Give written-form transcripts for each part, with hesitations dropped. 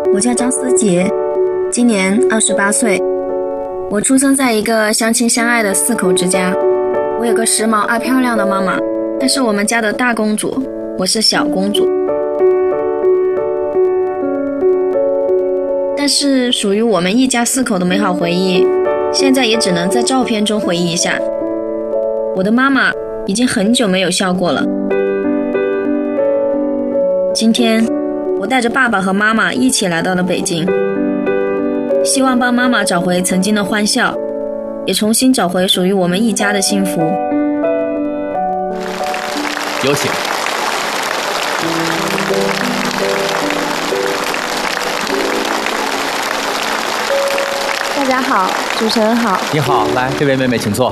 我叫张思杰，今年28岁。我出生在一个相亲相爱的4口之家。我有个时髦爱漂亮的妈妈，她是我们家的大公主，我是小公主。但是属于我们一家4口的美好回忆，现在也只能在照片中回忆一下。我的妈妈已经很久没有笑过了。今天我带着爸爸和妈妈一起来到了北京，希望帮妈妈找回曾经的欢笑，也重新找回属于我们一家的幸福。 有请。 大家好，主持人好。 你好，来，这位妹妹请坐。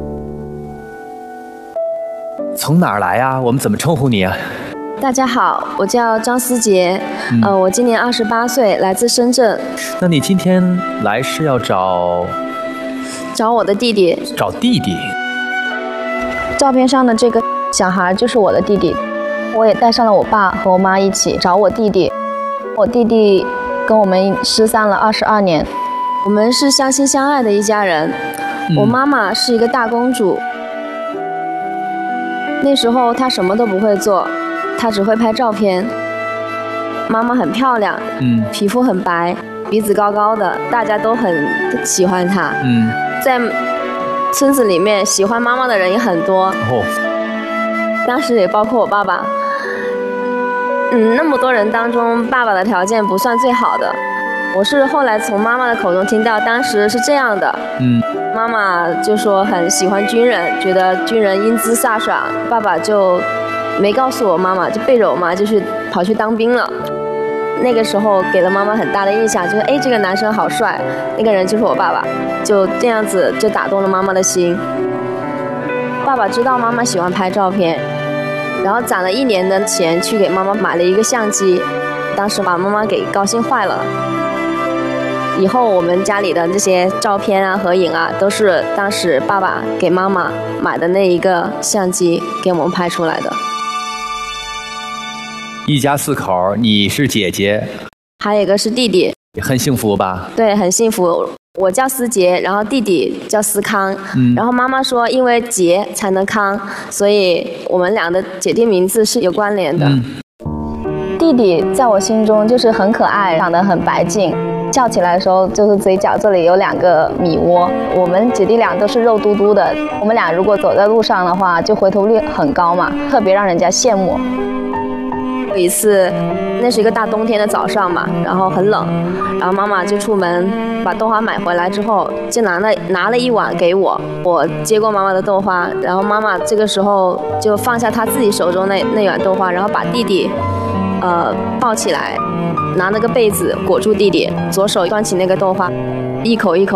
从哪儿来呀？我们怎么称呼你啊？ 大家好，我叫张思杰，我今年28岁，来自深圳。 那你今天来是要找我的弟弟。 找弟弟？ 照片上的这个小孩就是我的弟弟，我也带上了我爸和我妈一起找我弟弟。我弟弟跟我们失散了22年，我们是相亲相爱的一家人。我妈妈是一个大公主，那时候她什么都不会做，她只会拍照片。妈妈很漂亮，皮肤很白，鼻子高高的，大家都很喜欢她。在村子里面喜欢妈妈的人也很多。当时也包括我爸爸。那么多人当中，爸爸的条件不算最好的。我是后来从妈妈的口中听到，当时是这样的。妈妈就说很喜欢军人，觉得军人英姿飒爽，爸爸就没告诉我妈妈，就被揉嘛，就是跑去当兵了。那个时候给了妈妈很大的印象，就是这个男生好帅，那个人就是我爸爸，就这样子就打动了妈妈的心。爸爸知道妈妈喜欢拍照片，然后攒了1年的钱去给妈妈买了一个相机，当时把妈妈给高兴坏了。以后我们家里的这些照片啊、合影啊，都是当时爸爸给妈妈买的那一个相机给我们拍出来的。 一家4口，你是姐姐， 还有一个是弟弟。 很幸福吧？ 对，很幸福。我叫思杰，然后弟弟叫思康。然后妈妈说，因为杰才能康，所以我们俩的姐弟名字是有关联的。弟弟在我心中就是很可爱，长得很白净，笑起来的时候就是嘴角这里有2个米窝。我们姐弟俩都是肉嘟嘟的，我们俩如果走在路上的话，就回头率很高嘛，特别让人家羡慕。有一次，那是一个大冬天的早上嘛，然后很冷，然后妈妈就出门把豆花买回来之后，就拿了1碗给我，我接过妈妈的豆花，然后妈妈这个时候就放下她自己手中那碗豆花，然后把弟弟抱起来，拿那个被子裹住弟弟，左手端起那个豆花，一口一口